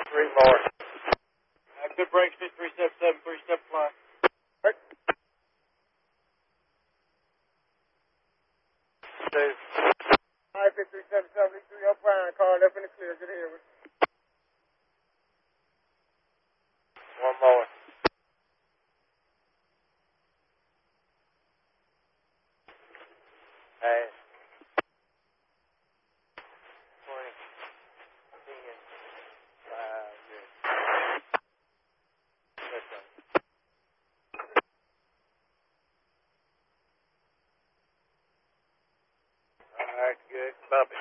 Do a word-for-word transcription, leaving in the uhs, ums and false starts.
Three more. Uh, good break, speed three step seven, three step fly. Right. Two. Five fifty three seven seven three up flying, car left in the clear, good here. One more. Pass. Twenty. Ten. Five. Good. That's right. All right, good. Bump it.